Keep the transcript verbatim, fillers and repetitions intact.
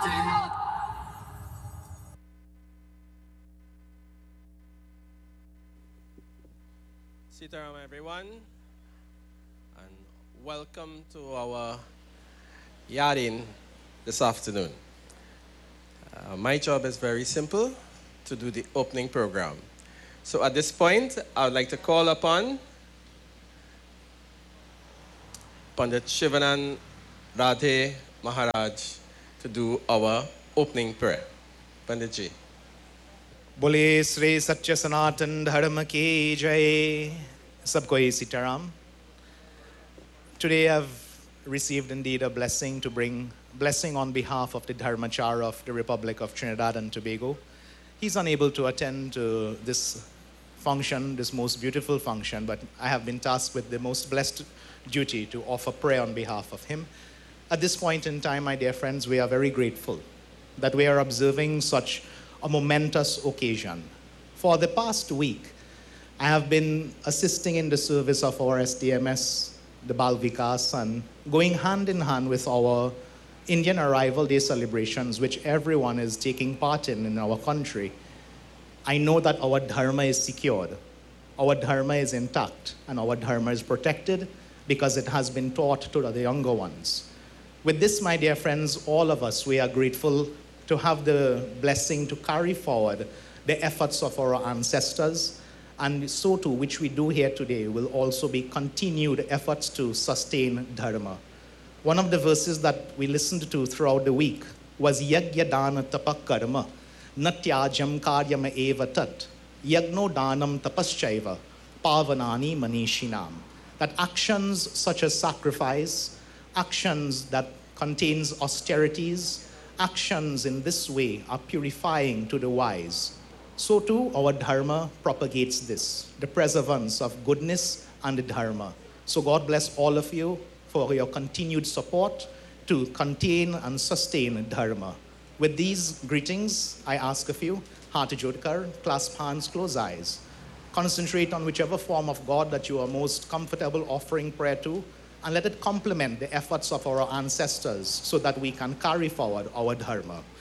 Sitaram, everyone, and welcome to our Yadin this afternoon. Uh, my job is very simple, to do the opening program. So at this point, I would like to call upon Pandit Shivanan Radhe Maharaj to do our opening prayer. Panditji. बोले श्री सच्चे सनातन धर्म की जय. सबको Sitaram. Today I've received indeed a blessing to bring blessing on behalf of the Dharmachar of the Republic of Trinidad and Tobago. He's unable to attend to this function, this most beautiful function, but I have been tasked with the most blessed duty to offer prayer on behalf of him. At this point in time, my dear friends, we are very grateful that we are observing such a momentous occasion. For the past week, I have been assisting in the service of our S D M S, the Bal Vikas, and going hand in hand with our Indian Arrival Day celebrations, which everyone is taking part in in our country. I know that our dharma is secured, our dharma is intact, and our dharma is protected because it has been taught to the younger ones. With this, my dear friends, all of us, we are grateful to have the blessing to carry forward the efforts of our ancestors, and so too, which we do here today, will also be continued efforts to sustain dharma. One of the verses that we listened to throughout the week was Yagya Dana Tapak Karma, Natyajam Karyama Eva Tat, Yagno Danam Tapaschaiva, Pavanani Manishinam. That actions such as sacrifice, actions that contains austerities, actions in this way are purifying to the wise. So too, our dharma propagates this, the preservance of goodness and the dharma. So God bless all of you for your continued support to contain and sustain dharma. With these greetings, I ask of you, Hati Jodhkar, clasp hands, close eyes. Concentrate on whichever form of God that you are most comfortable offering prayer to, and let it complement the efforts of our ancestors so that we can carry forward our dharma.